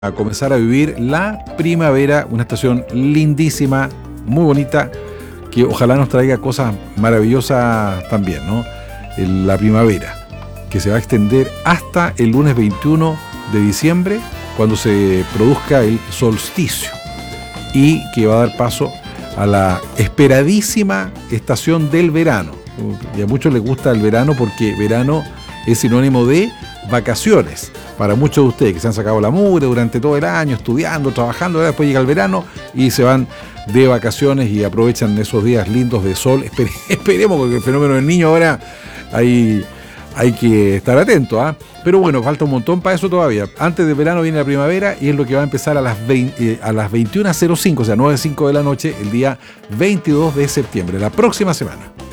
a comenzar a vivir la primavera, una estación lindísima, muy bonita, que ojalá nos traiga cosas maravillosas también, ¿no? La primavera, que se va a extender hasta el lunes 21 de diciembre, cuando se produzca el solsticio, y que va a dar paso a la esperadísima estación del verano. Y a muchos les gusta el verano porque verano es sinónimo de vacaciones. Para muchos de ustedes que se han sacado la mugre durante todo el año, estudiando, trabajando, después llega el verano y se van de vacaciones y aprovechan esos días lindos de sol. Esperemos, porque el fenómeno del niño ahora hay que estar atento, ¿ah? Pero bueno, falta un montón para eso todavía. Antes del verano viene la primavera y es lo que va a empezar a las 21:05, o sea, 9:05 de la noche, el día 22 de septiembre, la próxima semana.